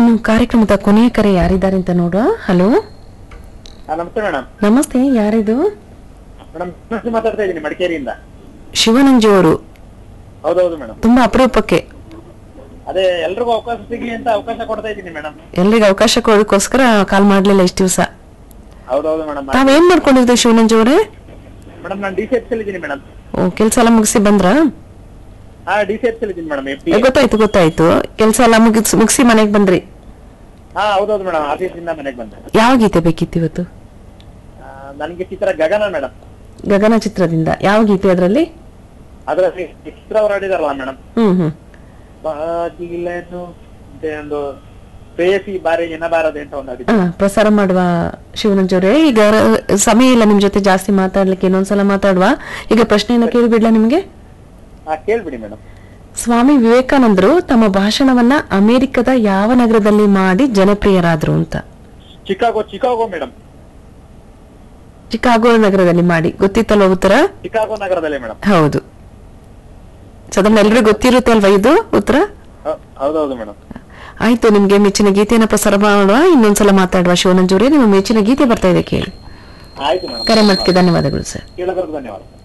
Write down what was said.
ಕಾರ್ಯಕ್ರಮದ ಕೊನೆಯ ಕರೆ ಯಾರಿದ್ದಾರೆ ಅಂತ ನೋಡುವ. ಹಲೋ, ನಮಸ್ತೆ ಮೇಡಮ್. ನಮಸ್ತೆ, ಯಾರಿದು? ಮೇಡಮ್ ಮಾತಾಡ್ತಾ ಇದ್ದೀನಿ ಮಡಿಕೇರಿಯಿಂದ. ಶಿವನಂಜು ಅವರು. ಹೌದೌದು ಮೇಡಮ್. ತುಂಬಾ ಅಪರೂಪಕ್ಕೆ. ಅದೇ ಎಲ್ರಿಗೂ ಅವಕಾಶ ಸಿಗ್ಲಿ ಅಂತ ಅವಕಾಶ ಕೊಡ್ತಾ ಇದ್ದೀನಿ ಮೇಡಮ್. ಎಲ್ರಿಗೂ ಅವಕಾಶ ಕೊಡೋದಕ್ಕೋಸ್ಕರ ಕಾಲ್ ಮಾಡ್ಲಿಲ್ಲ ಇಷ್ಟು ದಿವಸ. ಹೌದೌದು ಮೇಡಮ್. ತಾವೇನ್ ಮಾಡ್ಕೊಂಡಿದ್ರಿ ಶಿವನಂಜು ಅವರೇ? ಮೇಡಮ್ ನಾನು DCFC ಇದ್ದೀನಿ ಮೇಡಮ್. ಓ, ಕೆಲ್ಸ ಎಲ್ಲ ಮುಗಿಸಿ ಬಂದ್ರಾ? DCFC ಇದ್ದೀನಿ ಮೇಡಮ್. ಗೊತ್ತಾಯ್ತು. ಕೆಲ್ಸ ಎಲ್ಲ ಮುಗಿಸಿ ಮನೆಗ್ ಬಂದ್ರಿ? ಹೌದೌದು ಮೇಡಮ್. ಆಫೀಸಿಂದ ಮನೆಗೆ ಬಂದೆ. ಯಾವ ಗೀತೆ ಬೇಕಿತ್ತು ಇವತ್ತು? ನನಗೆ ಚಿತ್ರ ಗಗನ ಮೇಡಮ್. ಗಗನ ಚಿತ್ರದಿಂದ ಯಾವ ಗೀತೆ ಅದರಲ್ಲಿ? ಅದರಲ್ಲಿ ಚಿತ್ರ ಹೊರಡಿದಾರಲ್ಲ ಮೇಡಮ್. ಬಾಗಿಲನ್ನು ಒಂದು ಪ್ರೇಯಸಿ ಬಾರಿ ಎನ್ನಬಾರದೆ ಅಂತ ಒಂದು ಪ್ರಸಾರ ಮಾಡುವ ಶಿವನಂಜ್ ಅವರೇ. ಈಗ ಸಮಯ ಇಲ್ಲ ನಿಮ್ ಜೊತೆ ಜಾಸ್ತಿ ಮಾತಾಡ್ಲಿಕ್ಕೆ, ಇನ್ನೊಂದ್ಸಲ ಮಾತಾಡುವ. ಈಗ ಪ್ರಶ್ನೆಯನ್ನ ಕೇಳಿಬಿಡ್ಲಾ ನಿಮ್ಗೆ? ಕೇಳ್ಬಿಡಿ ಮೇಡಮ್. ಸ್ವಾಮಿ ವಿವೇಕಾನಂದರು ತಮ್ಮ ಭಾಷಣವನ್ನ ಅಮೆರಿಕದ ಯಾವ ನಗರದಲ್ಲಿ ಮಾಡಿ ಜನಪ್ರಿಯರಾದ್ರು ಅಂತ? Chicago madam. ಚಿಕಾಗೋ ನಗರದಲ್ಲಿ ಮಾಡಿ. ಗೊತ್ತಿತ್ತಲ್ವ ಉತ್ತರ? ಚಿಕಾಗೋ ನಗರದಲ್ಲಿ ಮೇಡಮ್. ಹೌದು. ಸಾಧಾರಣ ಎಲ್ರಿಗೂ ಗೊತ್ತಿರುತ್ತೆ ಅಲ್ವಾ ಇದು ಉತ್ತರ? ಹೌದೌದು ಮೇಡಮ್. ಆಯ್ತು, ನಿಮ್ಗೆ ಮೆಚ್ಚಿನ ಗೀತೆಯನ್ನ ಪ್ರಸಾರ ಮಾಡುವ. ಇನ್ನೊಂದ್ಸಲ ಮಾತಾಡುವ ಶಿವನಂಜ್ ಅವರೇ. ನಿಮ್ಮ ಮೆಚ್ಚಿನ ಗೀತೆ ಬರ್ತಾ ಇದೆ, ಕೇಳಿ. ಆಯ್ತು ಮೇಡಮ್. ಕರೆ ಮಾಡಕ್ಕೆ ಧನ್ಯವಾದಗಳು ಸರ್. ಕೇಳೋದಕ್ಕೆ ಧನ್ಯವಾದ.